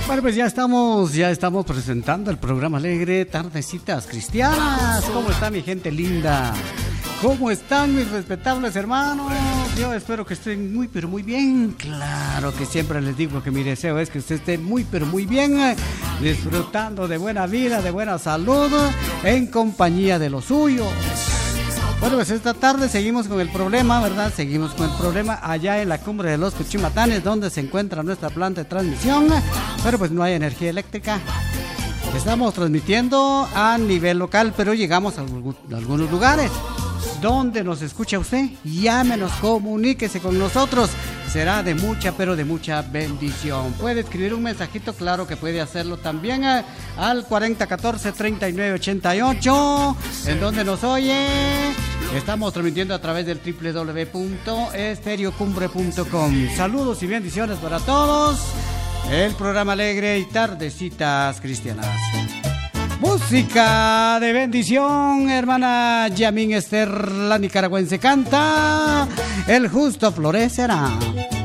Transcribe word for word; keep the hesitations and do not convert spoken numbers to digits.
Bueno, pues ya estamos, ya estamos presentando el programa alegre Tardecitas Cristianas. ¿Cómo está mi gente linda? ¿Cómo están mis respetables hermanos? Yo espero que estén muy pero muy bien. Claro que siempre les digo que mi deseo es que usted esté muy pero muy bien, disfrutando de buena vida, de buena salud, en compañía de los suyos. Bueno, pues esta tarde seguimos con el problema, ¿verdad? Seguimos con el problema allá en la cumbre de los Cuchimatanes, donde se encuentra nuestra planta de transmisión, pero pues no hay energía eléctrica. Estamos transmitiendo a nivel local, pero llegamos a algunos lugares. ¿Dónde nos escucha usted? Llámenos, comuníquese con nosotros. Será de mucha, pero de mucha bendición. Puede escribir un mensajito, claro que puede hacerlo también eh, al cuarenta catorce treinta y nueve ochenta y ocho. ¿En donde nos oye? Estamos transmitiendo a través del doble u doble u doble u punto estereocumbre punto com. Saludos y bendiciones para todos. El programa alegre y Tardecitas Cristianas. Música de bendición, hermana Yamín Esther, la nicaragüense, canta El justo florecerá.